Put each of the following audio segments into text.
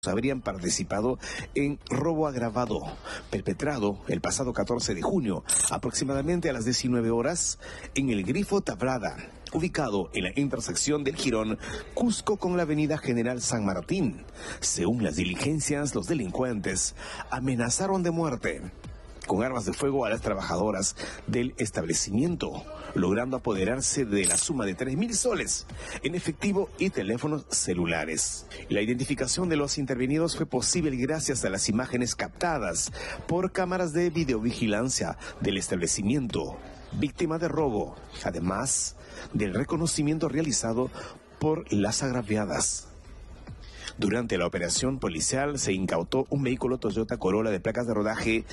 habrían participado en robo agravado, perpetrado el pasado 14 de junio, aproximadamente a las 19 horas, en el Grifo Tablada, ubicado en la intersección del jirón Cusco con la avenida General San Martín. Según las diligencias, los delincuentes amenazaron de muerte con armas de fuego a las trabajadoras del establecimiento, logrando apoderarse de la suma de 3.000 soles en efectivo y teléfonos celulares. La identificación de los intervenidos fue posible gracias a las imágenes captadas por cámaras de videovigilancia del establecimiento, víctima de robo, además del reconocimiento realizado por las agraviadas. Durante la operación policial se incautó un vehículo Toyota Corolla de placas de rodaje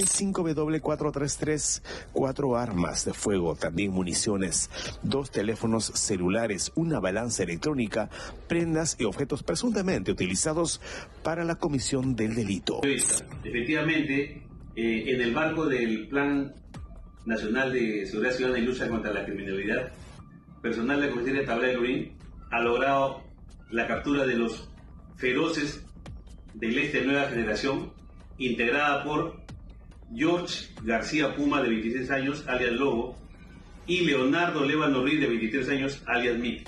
D5W433, 4 armas de fuego, también municiones, 2 teléfonos celulares, una balanza electrónica, prendas y objetos presuntamente utilizados para la comisión del delito. Efectivamente, en el marco del Plan Nacional de Seguridad Ciudadana y Lucha contra la Criminalidad, personal de la comisaría Tablada de Lurín ha logrado la captura de los feroces del este Nueva Generación, integrada por George García Puma, de 26 años, alias Lobo, y Leonardo Lévano Ruiz, de 23 años, alias Miti.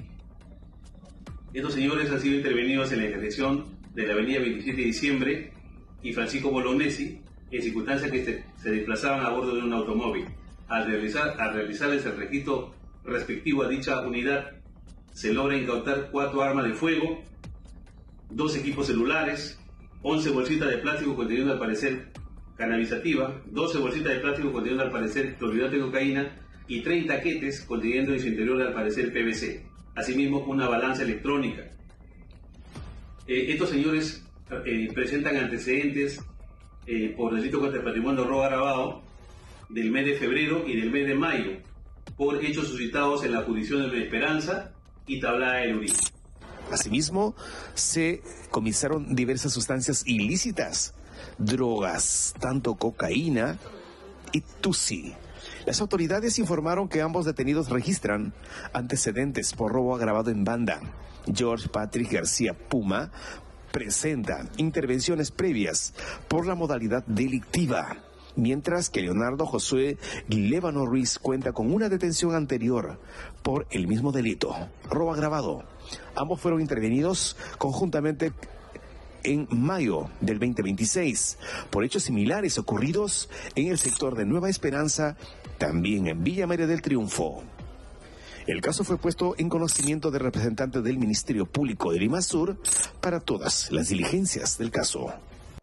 Estos señores han sido intervenidos en la intersección de la avenida 27 de diciembre y Francisco Bolognesi, en circunstancias que se desplazaban a bordo de un automóvil. Al realizarles el registro respectivo a dicha unidad, se logra incautar 4 armas de fuego, 2 equipos celulares, 11 bolsitas de plástico conteniendo al parecer cannabisativa, 12 bolsitas de plástico conteniendo al parecer clorhidrato de cocaína y 30 taquetes conteniendo en su interior al parecer PVC. Asimismo, una balanza electrónica. Estos señores presentan antecedentes por delito contra el patrimonio, robo agravado, del mes de febrero y del mes de mayo, por hechos suscitados en la jurisdicción de Nueva Esperanza y Tablada de Lurín. Asimismo, se comisaron diversas sustancias ilícitas, drogas, tanto cocaína y tusi. Las autoridades informaron que ambos detenidos registran antecedentes por robo agravado en banda. George Patrick García Puma presenta intervenciones previas por la modalidad delictiva, mientras que Leonardo Josué Lévano Ruiz cuenta con una detención anterior por el mismo delito, robo agravado. Ambos fueron intervenidos conjuntamente en mayo del 2026 por hechos similares ocurridos en el sector de Nueva Esperanza, también en Villa María del Triunfo. El caso fue puesto en conocimiento del representante del Ministerio Público de Lima Sur para todas las diligencias del caso.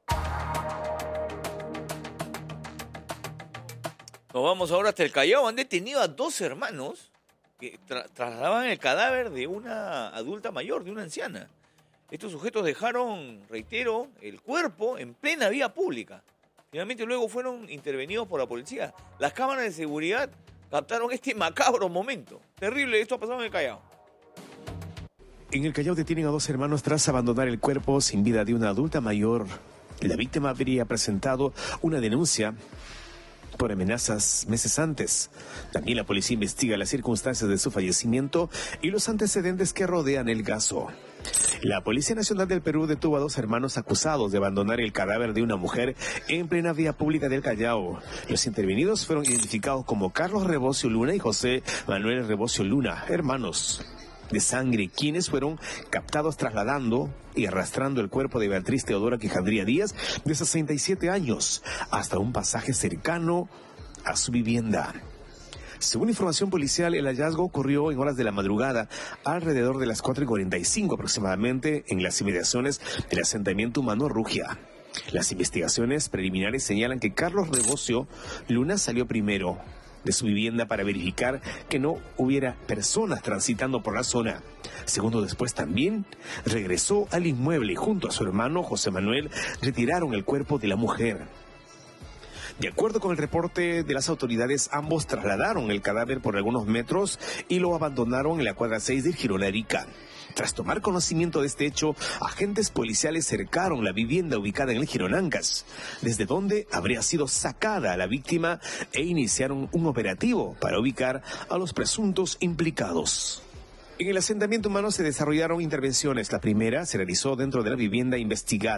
Nos vamos ahora hasta el Callao. Han detenido a 2 hermanos que trasladaban el cadáver de una adulta mayor, de una anciana. Estos sujetos dejaron, reitero, el cuerpo en plena vía pública. Finalmente luego fueron intervenidos por la policía. Las cámaras de seguridad captaron este macabro momento. Terrible, esto ha pasado en el Callao. En el Callao detienen a 2 hermanos tras abandonar el cuerpo sin vida de una adulta mayor. La víctima habría presentado una denuncia por amenazas meses antes. También la policía investiga las circunstancias de su fallecimiento y los antecedentes que rodean el caso. La Policía Nacional del Perú detuvo a 2 hermanos acusados de abandonar el cadáver de una mujer en plena vía pública del Callao. Los intervenidos fueron identificados como Carlos Rebocio Luna y José Manuel Rebocio Luna, hermanos de sangre, quienes fueron captados trasladando y arrastrando el cuerpo de Beatriz Teodora Quijandría Díaz, de 67 años, hasta un pasaje cercano a su vivienda. Según información policial, el hallazgo ocurrió en horas de la madrugada, alrededor de las 4:45 aproximadamente, en las inmediaciones del asentamiento humano Rugia. Las investigaciones preliminares señalan que Carlos Rebocio Luna salió primero de su vivienda para verificar que no hubiera personas transitando por la zona. Segundo después también regresó al inmueble y junto a su hermano José Manuel retiraron el cuerpo de la mujer. De acuerdo con el reporte de las autoridades, ambos trasladaron el cadáver por algunos metros y lo abandonaron en la cuadra 6 del Jirón Arica. Tras tomar conocimiento de este hecho, agentes policiales cercaron la vivienda ubicada en el Jirón Ancash, desde donde habría sido sacada la víctima, e iniciaron un operativo para ubicar a los presuntos implicados. En el asentamiento humano se desarrollaron intervenciones. La primera se realizó dentro de la vivienda investigada.